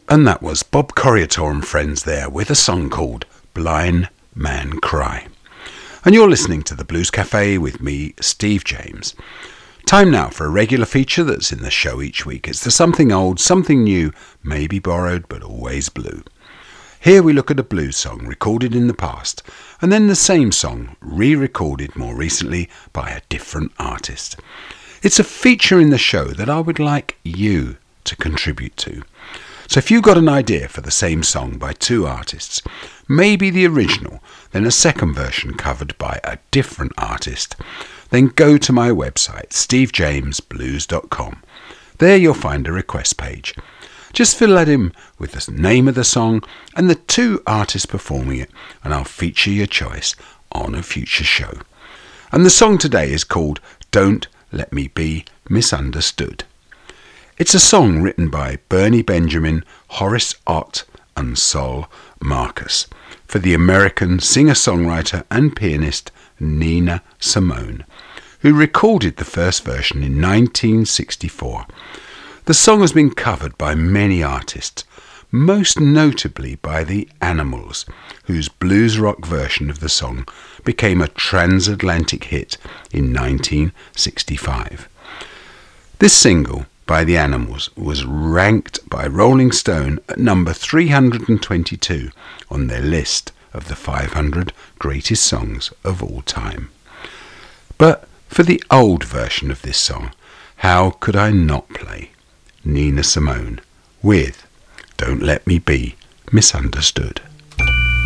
And that was Bob Corriator and friends there with a song called Blind Man Cry. And you're listening to the Blues Cafe with me, Steve James. Time now for a regular feature that's in the show each week. It's the something old, something new, maybe borrowed, but always blue. Here we look at a blues song recorded in the past, and then the same song re-recorded more recently by a different artist. It's a feature in the show that I would like you to contribute to. So if you've got an idea for the same song by two artists, maybe the original, then a second version covered by a different artist, then go to my website, stevejamesblues.com. There you'll find a request page. Just fill that in with the name of the song and the two artists performing it, and I'll feature your choice on a future show. And the song today is called Don't Let Me Be Misunderstood. It's a song written by Bernie Benjamin, Horace Ott and Sol Marcus for the American singer-songwriter and pianist Nina Simone, who recorded the first version in 1964. The song has been covered by many artists, most notably by the Animals, whose blues rock version of the song became a transatlantic hit in 1965. This single by the Animals was ranked by Rolling Stone at number 322 on their list of the 500 greatest songs of all time. But for the old version of this song, how could I not play Nina Simone with Don't Let Me Be Misunderstood?